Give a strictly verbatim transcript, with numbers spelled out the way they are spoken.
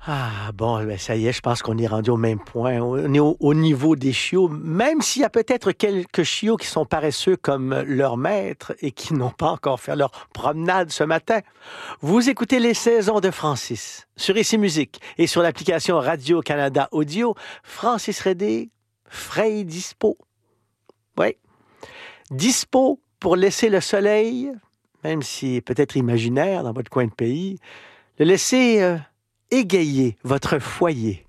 Ah, bon, ben ça y est, je pense qu'on est rendu au même point. On est au, au niveau des chiots, même s'il y a peut-être quelques chiots qui sont paresseux comme leur maître et qui n'ont pas encore fait leur promenade ce matin. Vous écoutez Les Saisons de Francis sur Ici Musique et sur l'application Radio-Canada Audio. Francis Redé, frais dispo. Oui, dispo pour laisser le soleil, même si peut-être imaginaire dans votre coin de pays, le laisser... euh, égayez votre foyer.